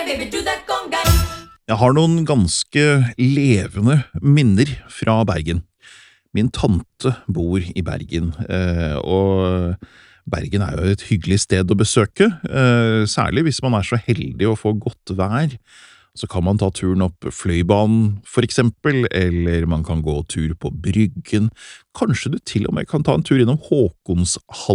Jeg har noen ganske levende minner fra Bergen. Min tante bor i Bergen, og Bergen er jo et hyggelig sted å besøke, særlig hvis man er så heldig å få godt vær. Så kan man ta turen opp Fløibanen for eksempel, eller man kan gå tur på Bryggen. Kanskje du til og med kan ta en tur innom Håkonshallen.